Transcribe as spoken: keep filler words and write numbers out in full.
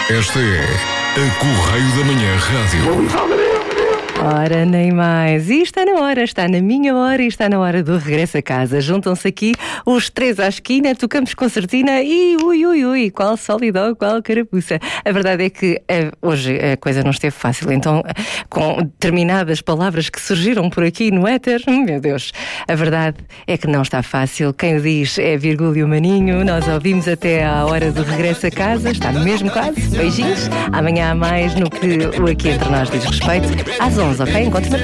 Esta é a Correio da Manhã Rádio. Ora, nem mais. E está na hora, está na minha hora e está na hora do regresso a casa. Juntam-se aqui os três à esquina, tocamos concertina e ui, ui, ui, qual solidão, qual carapuça. A verdade é que uh, hoje a coisa não esteve fácil, então com determinadas palavras que surgiram por aqui no éter, meu Deus, a verdade é que não está fácil. Quem o diz é Virgúlio Maninho, nós ouvimos até à hora do regresso a casa, está mesmo quase. Beijinhos, amanhã há mais no que o Aqui Entre Nós diz respeito, às onze, ok? Encontro-me